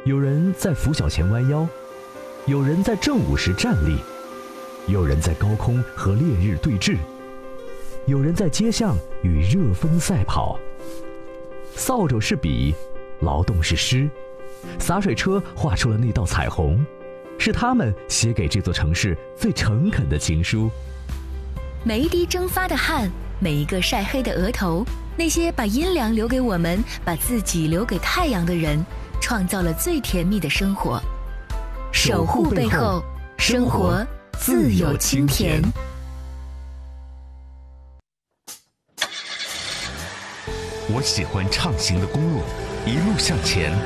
有人在拂晓前弯腰，有人在正午时站立，有人在高空和烈日对峙，有人在街巷与热风赛跑。扫帚是笔，劳动是诗，洒水车画出了那道彩虹，是他们写给这座城市最诚恳的情书。 每一滴蒸发的汗，每一个晒黑的额头，那些把阴凉留给我们，把自己留给太阳的人，创造了最甜蜜的生活。守护背后，生活自有清甜。 我喜欢畅行的公路，一路向前，